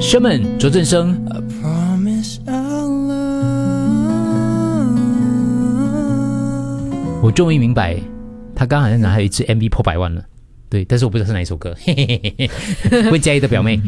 Sherman 卓振生。我终于明白，他刚好像拿了一支 MV 破100万了。对，但是我不知道是哪一首歌。问嘉义的表妹。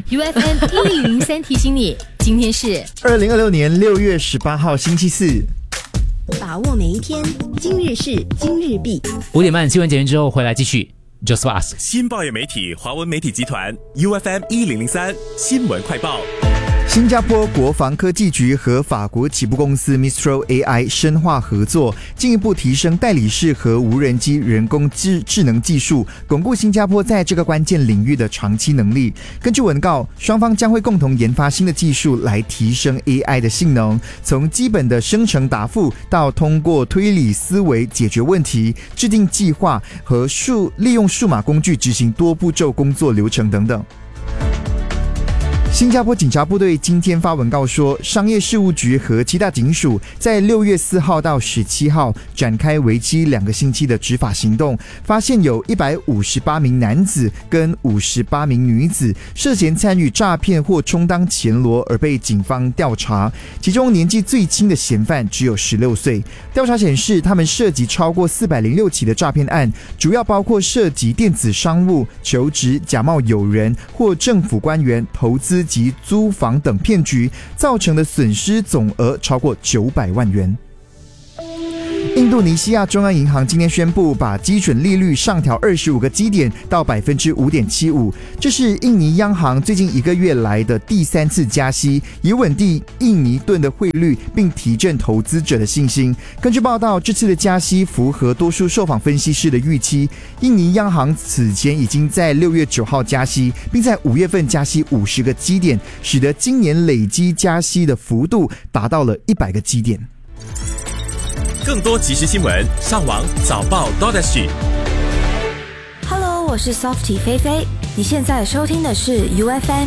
UFM 1003提醒你，今天是 2026年6月18号星期四。 把握每一天，今日事今日毕。 5点半新闻简讯之后回来继续。Just Ask 新报业媒体华文媒体集团 UFM 1003新闻快报。 新加坡国防科技局和法国起步公司 Mistral AI 深化合作，进一步提升代理式和无人机人工智能技术，巩固新加坡在这个关键领域的长期能力。根据文告，双方将会共同研发新的技术来提升 AI 的性能，从基本的生成答复到通过推理思维解决问题、制定计划和利用数码工具执行多步骤工作流程等等。新加坡警察部队今天发文告说，商业事务局和7大警署在6月4号到17号展开为期2个星期的执法行动，发现有158名男子跟58名女子涉嫌参与诈骗或充当前罗而被警方调查，其中年纪最轻的嫌犯只有16岁。调查显示，他们涉及超过406起的诈骗案，主要包括涉及电子商务、求职、假冒友人或政府官员、投资及租房等骗局，造成的损失总额超过900万元。印度尼西亚中央银行今天宣布，把基准利率上调25个基点到 5.75%， 这是印尼央行最近1个月来的第3次加息，以稳定印尼盾的汇率，并提振投资者的信心。根据报道，这次的加息符合多数受访分析师的预期。印尼央行此前已经在6月9号加息，并在5月份加息50个基点，使得今年累积加息的幅度达到了100个基点。 更多即时新闻，上网早报 .SG。 Hello， 我是 Softy 菲菲，你现在收听的是 UFM